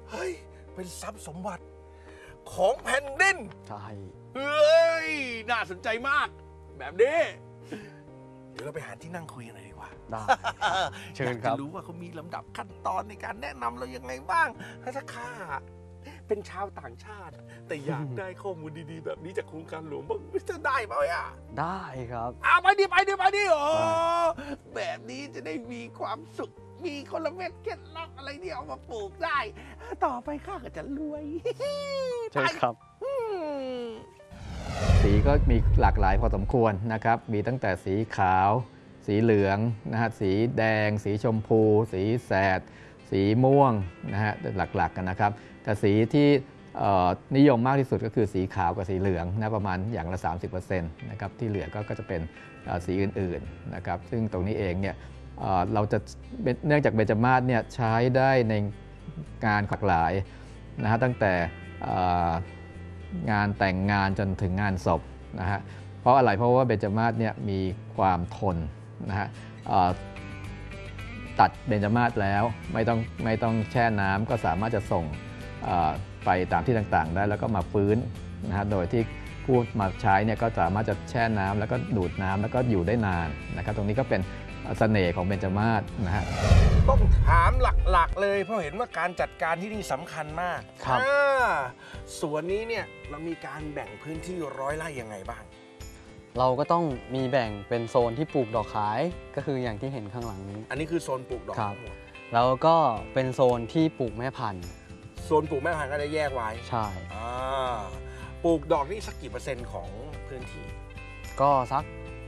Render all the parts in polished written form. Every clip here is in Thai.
เฮ้ยเป็นทรัพย์สมบัติของแผ่นดินใช่เฮ้ยน่าสนใจมากแบบนี้เดี๋ยวเราไปหาที่นั่งคุยกันเลยดีกว่าได้เชิญครับอยากจะรู้ว่าเขามีลำดับขั้นตอนในการแนะนำเรายังไงบ้างถ้าข้าเป็นชาวต่างชาติแต่อยากได้ข้อมูลดีๆแบบนี้จากโครงการหลวงบ้างจะได้ไหมอ่ะได้ครับไปดิโอ้แบบนี้จะได้มีความสุขมีคนละเม็ดเคล็ดลับอะไรที่เอามาปลูกได้ต่อไปข้าก็จะรวยใช่ครับสีก็มีหลากหลายพอสมควรนะครับมีตั้งแต่สีขาวสีเหลืองนะฮะสีแดงสีชมพูสีแสดสีม่วงนะฮะหลักๆกันนะครับแต่สีที่นิยมมากที่สุดก็คือสีขาวกับสีเหลืองนะประมาณอย่างละ 30% นะครับที่เหลือก็จะเป็นสีอื่นๆนะครับซึ่งตรงนี้เองเนี่ยเราจะเนื่องจากเบญจมาศเนี่ยใช้ได้ในงานหลากหลายนะฮะตั้งแต่งานแต่งงานจนถึงงานศพนะฮะเพราะอะไรเพราะว่าเบญจมาศเนี่ยมีความทนนะฮะตัดเบญจมาศแล้วไม่ต้องแช่น้ำก็สามารถจะส่งไปตามที่ต่างๆได้แล้วก็มาฟื้นนะฮะโดยที่ผู้มาใช้เนี่ยก็สามารถจะแช่น้ำแล้วก็ดูดน้ำแล้วก็อยู่ได้นานนะครับตรงนี้ก็เป็นเสน่ห์ของเบญจมาศนะฮะต้องถามหลักๆเลยเพราะเห็นว่าการจัดการที่นี่สำคัญมากครับสวนนี้เนี่ยเรามีการแบ่งพื้นที่100 ไร่ยังไงบ้างเราก็ต้องมีแบ่งเป็นโซนที่ปลูกดอกขายก็คืออย่างที่เห็นข้างหลังนี้อันนี้คือโซนปลูกดอกครับแล้วก็เป็นโซนที่ปลูกแม่พันธุ์โซนปลูกแม่พันธุ์ก็จะแยกไว้ใช่ปลูกดอกนี่สักกี่%ของพื้นที่ก็สัก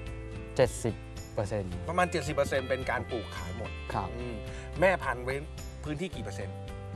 70% ประมาณ 70% เป็นการปลูกขายหมดครับแม่พันธุ์ไว้พื้นที่กี่เปอร์เซ็นต์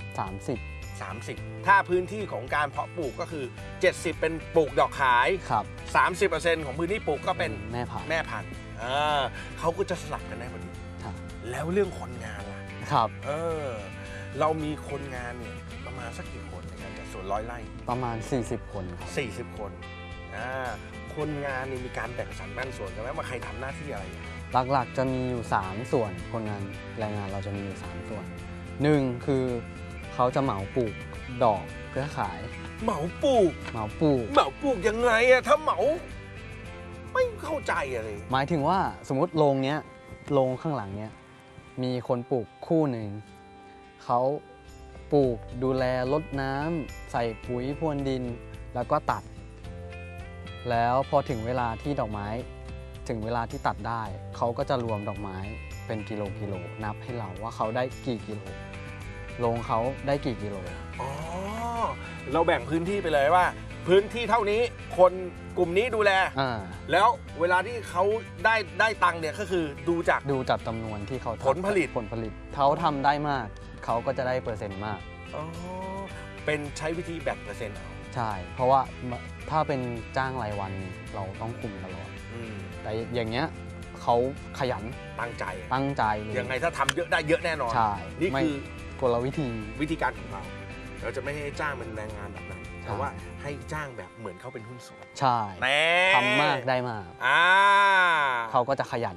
30ถ้าพื้นที่ของการเพาะปลูกก็คือ70เป็นปลูกดอกขายครับ 30% ของพื้นที่ปลูกก็เป็นแม่พันธุ์เขาก็จะสลับกันได้พอดีแล้วเรื่องคนงานล่ะครับเรามีคนงานเนี่ยประมาณสักกี่คนในการจัดสวน100 ไร่ประมาณ40 คนครับ 40 คนคนงานนี่มีการแบ่งสรรแบ่งส่วนกันไหมว่าใครทำหน้าที่อะไรหลักๆจะมีอยู่3ส่วนคนงานแรงงานเราจะมีอยู่3ส่วน1คือเขาจะเหมาปลูกดอกเพื่อขายเหมาปลูกยังไงอะถ้าเหมาไม่เข้าใจอะไรหมายถึงว่าสมมติโรงข้างหลังเนี้ยมีคนปลูกคู่หนึ่งเขาปลูกดูแลรดน้ำใส่ปุ๋ยพรวนดินแล้วก็ตัดแล้วพอถึงเวลาที่ดอกไม้ถึงเวลาที่ตัดได้เขาก็จะรวมดอกไม้เป็นกิโลนับให้เราว่าเขาได้กี่กิโลโรงเขาได้กี่กิโลเราแบ่งพื้นที่ไปเลยว่าพื้นที่เท่านี้คนกลุ่มนี้ดูแลแล้วเวลาที่เขาได้ตังค์เนี่ยก็คือดูจากจำนวนที่เขาผลผลิตเขาทำได้มากเขาก็จะได้เปอร์เซ็นต์มากเป็นใช้วิธีแบ่งเปอร์เซ็นต์ใช่เพราะว่าถ้าเป็นจ้างรายวันเราต้องคุมตลอดแต่อย่างเงี้ยเขาขยันตั้งใจเลยยังไงถ้าทำเยอะได้เยอะแน่นอนใช่นี่คือกลวิธีการของเราจะไม่ให้จ้างเป็นแรงงานแบบนั้นแต่ว่าให้จ้างแบบเหมือนเขาเป็นหุ้นส่วนใช่ทำมากได้มากเขาก็จะขยัน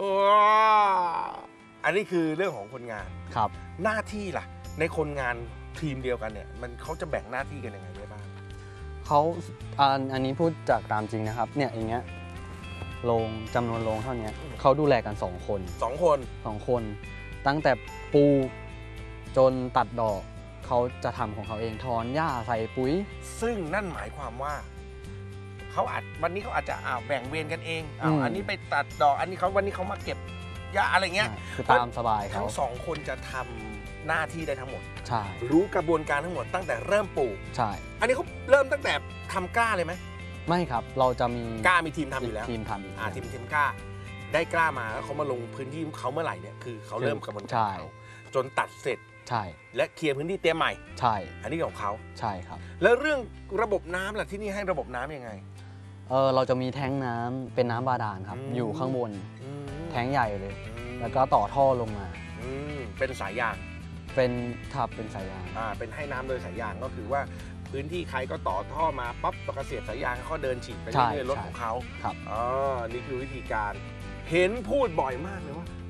อันนี้คือเรื่องของคนงานครับหน้าที่ล่ะในคนงานทีมเดียวกันเนี่ยเขาจะแบ่งหน้าที่กันยังไงได้บ้างเขาอันนี้พูดจากตามจริงนะครับเนี่ยอย่างเงี้ยโรงจำนวนโรงเท่านี้เขาดูแลกัน2 คนตั้งแต่ปลูกจนตัดดอกเขาจะทำของเขาเองถอนหญ้าใส่ปุ๋ยซึ่งนั่นหมายความว่าวันนี้เขาอาจจะแบ่งเวรกันเองอันนี้ไปตัดดอกอันนี้วันนี้เขามาเก็บหญ้าอะไรเงี้ยคือตามสบายเขาทั้ง2 คนจะทำหน้าที่ได้ทั้งหมดใช่รู้กระบวนการทั้งหมดตั้งแต่เริ่มปลูกใช่อันนี้เขาเริ่มตั้งแต่ทำกล้าเลยไหมไม่ครับเราจะมีทีมทำอยู่แล้วทีมทำทีมกล้าได้กล้ามาแล้วเขามาลงพื้นที่เขาเมื่อไหร่เนี่ยคือเขาเริ่มกระบวนการเขาจนตัดเสร็จใช่และเคลียร์พื้นที่เตรียมใหม่ใช่อันนี้ของเขาใช่ครับแล้วเรื่องระบบน้ำล่ะที่นี่ให้ระบบน้ำยังไงเราจะมีแท้งน้ำเป็นน้ำบาดาลครับอยู่ข้างบนแท้งใหญ่เลยแล้วก็ต่อท่อลงมาเป็นสายยางเป็นสายยางเป็นให้น้ำโดยสายยางก็คือว่าพื้นที่ใครก็ต่อท่อมาปั๊บตกเสียบสายยางเขาเดินฉีดไปเรื่อยๆรถของเขาครับนี่คือวิธีการเห็นพูดบ่อยมากเลยว่า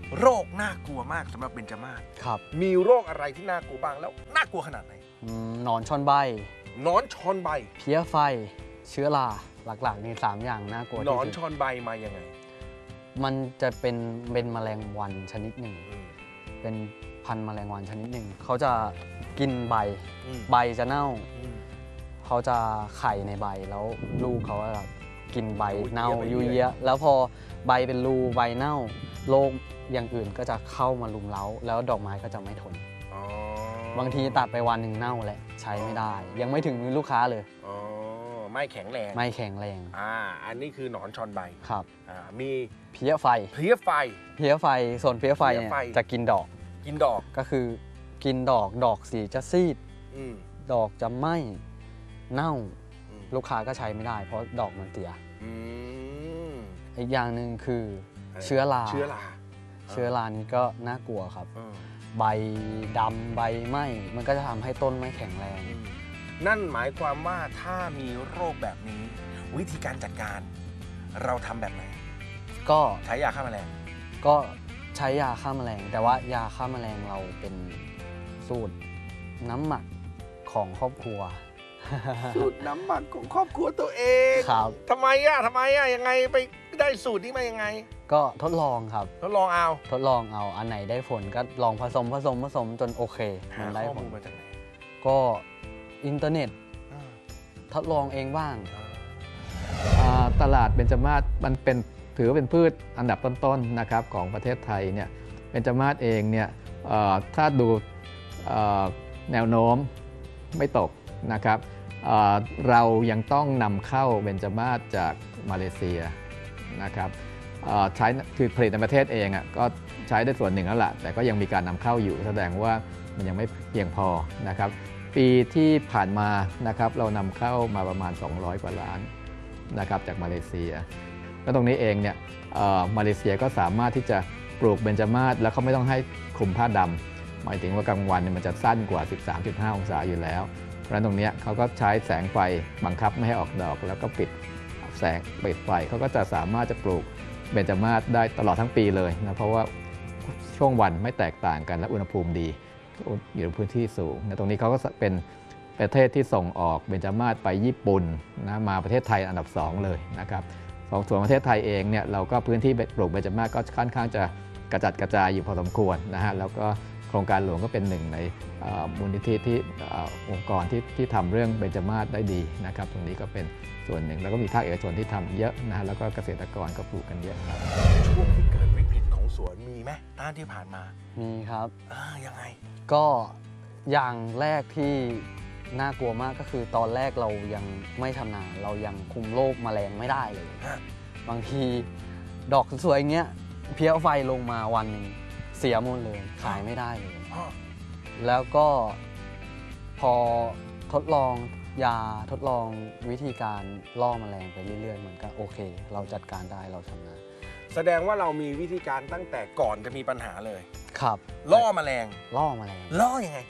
โรคน่ากลัวมากสำหรับเบญจมาศครับมีโรคอะไรที่น่ากลัวบ้างแล้วน่ากลัวขนาดไหนหนอนชอนใบหนอนชอนใบเพี้ยไฟเชื้อราหลักๆนี่3อย่างน่ากลัวหนอนชอนใบมายังไงมันจะเป็นแมลงวันชนิดหนึ่งเป็นพันธุ์แมลงวันชนิดหนึ่งเขาจะกินใบจะเน่าเขาจะไข่ในใบแล้วลูกเขาจะกินใบเน่ายุ่ยเยะแล้วพอใบเป็นรูใบเน่าโรคอย่างอื่นก็จะเข้ามารุมเร้าแล้วดอกไม้ก็จะไม่ทนบางทีตัดไปวันหนึ่งเน่าแหละใช้ไม่ได้ยังไม่ถึงมือลูกค้าเลยไม่แข็งแรงอันนี้คือหนอนชอนใบครับมีเพี้ยไฟส่วนเพี้ยไฟเนี่ยจะกินดอกก็คือกินดอกสีจะซีดดอกจะไหม้เน่าลูกค้าก็ใช้ไม่ได้เพราะดอกมันเตี้ยอีกอย่างหนึ่งคือเชื้อรานี้ก็น่ากลัวครับใบดำใบไหม้มันก็จะทำให้ต้นไม่แข็งแรงนั่นหมายความว่าถ้ามีโรคแบบนี้วิธีการจัดการเราทำแบบไหนก็ใช้ยาฆ่าแมลงก็ใช้ยาฆ่าแมลงแต่ว่ายาฆ่าแมลงเราเป็นสูตรน้ำหมักของครอบครัวสูตรน้ำหมักของครอบครัวตัวเองครับทำไมยังไงไปได้สูตรนี้มายังไงก็ทดลองครับทดลองเอาอันไหนได้ผลก็ลองผสมจนโอเคมันได้ผลมาจากไหนก็อินเทอร์เน็ตทดลองเองบ้างตลาดเบญจมาศมันถือเป็นพืชอันดับต้นๆนะครับของประเทศไทยเนี่ยเบญจมาศเองเนี่ยถ้าดูแนวโน้มไม่ตกนะครับเรายังต้องนำเข้าเบญจมาศจากมาเลเซียนะครับใช้คือผลิตในประเทศเองก็ใช้ได้ส่วนหนึ่งแล้วล่ะแต่ก็ยังมีการนำเข้าอยู่แสดงว่ามันยังไม่เพียงพอนะครับปีที่ผ่านมานะครับเรานำเข้ามาประมาณ200 กว่าล้านนะครับจากมาเลเซียแล้วตรงนี้เองเนี่ยมาเลเซียก็สามารถที่จะปลูกเบญจมาศแล้วเขาไม่ต้องให้คลุมผ้าดำหมายถึงว่ากลางวันมันจะสั้นกว่า 13.5 องศาอยู่แล้วเพราะฉะนั้นตรงนี้เขาก็ใช้แสงไฟบังคับไม่ให้ออกดอกแล้วก็ปิดไฟเขาก็จะสามารถจะปลูกเบญจมาศได้ตลอดทั้งปีเลยนะเพราะว่าช่วงวันไม่แตกต่างกันและอุณหภูมิดีอยู่ในพื้นที่สูงนะตรงนี้เขาก็เป็นประเทศที่ส่งออกเบญจมาศไปญี่ปุ่นนะมาประเทศไทยอันดับ2เลยนะครับส่วนประเทศไทยเองเนี่ยเราก็พื้นที่ปลูกเบญจมาศก็ค่อนข้างจะกระจัดกระจายอยู่พอสมควรนะฮะแล้วก็โครงการหลวงก็เป็นหนึ่งในมูลนิธิที่องค์กรที่ทำเรื่องเบญจมาศได้ดีนะครับตรงนี้ก็เป็นส่วนหนึ่งแล้วก็มีภาคเอกชนที่ทำเยอะนะฮะแล้วก็เกษตรกรก็ปลูกกันเยอะครับช่วงที่เกิดวิกฤตของสวนมีไหมที่ผ่านมามีครับยังไงก็อย่างแรกที่น่ากลัวมากก็คือตอนแรกเรายังไม่ชำนาญเรายังคุมโรคแมลงไม่ได้เลยบางทีดอกสวยๆอย่างเงี้ยเพี้ยไฟลงมาวันหนึ่งเสียหมดเลยขายไม่ได้เลยแล้วก็พอทดลองยาทดลองวิธีการล่อแมลงไปเรื่อยๆมันก็โอเคเราจัดการได้เราชำนาญแสดงว่าเรามีวิธีการตั้งแต่ก่อนจะมีปัญหาเลยครับล่อแมลงล่อยังไง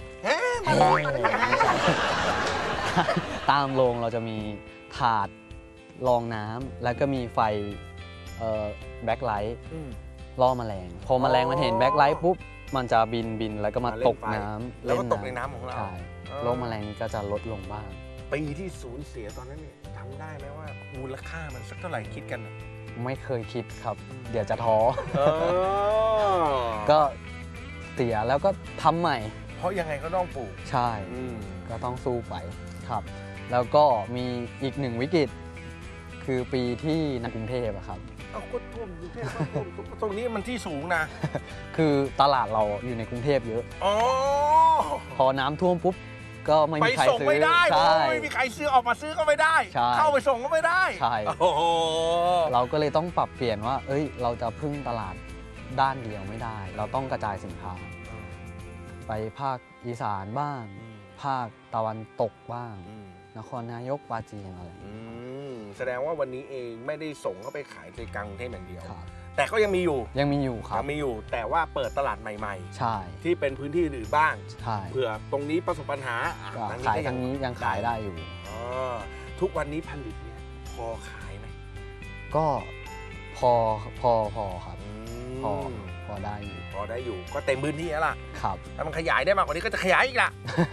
ตามโรงเราจะมีถาดรองน้ำแล้วก็มีไฟแบ็คไลท์ล่อแมลงพอแมลงมันเห็นแบ็คไลท์ปุ๊บมันจะบินแล้วก็มาตกน้ำแล้วก็ตกในน้ำของเราใช่โรคแมลงนี้ก็จะลดลงบ้างปีที่สูญเสียตอนนั้นเนี่ยทำได้ไหมว่ามูลค่ามันสักเท่าไหร่คิดกันไม่เคยคิดครับเดี๋ยวจะท้อก็เสียแล้วก็ทำใหม่เพราะยังไงก็ต้องปลูกใช่ก็ต้องสู้ไปครับแล้วก็มีอีกหนึ่งวิกฤตคือปีที่ในกรุงเทพครับก็ท่วมกรุงเทพตรงนี้มันที่สูงนะคือตลาดเราอยู่ในกรุงเทพเยอะพอน้ำท่วมปุ๊บก็ไม่มีใครซื้อไม่ได้ไม่มีใครซื้อออกมาซื้อก็ไม่ได้เข้าไปส่งก็ไม่ได้ใช่เราก็เลยต้องปรับเปลี่ยนว่าเราจะพึ่งตลาดด้านเดียวไม่ได้เราต้องกระจายสินค้าไปภาคอีสานบ้างภาคตะวันตกบ้างนครนายกปราจีนอะไรแสดงว่าวันนี้เองไม่ได้ส่งเข้าไปขายในกลางกรุงเทพอย่างเดียวแต่ก็ยังมีอยู่ครับยังมีอยู่แต่ว่าเปิดตลาดใหม่ๆใช่ที่เป็นพื้นที่อื่นบ้างใช่เผื่อตรงนี้ประสบปัญหาขายทางนี้ยังขายได้อยู่ทุกวันนี้ผลิตเนี่ยพอขายไหมก็พอครับพอพอได้อยู่พอได้อยู่ก็เต็มพื้นที่แล้วล่ะครับถ้ามันขยายได้มากกว่านี้ก็จะขยายอีกล่ะ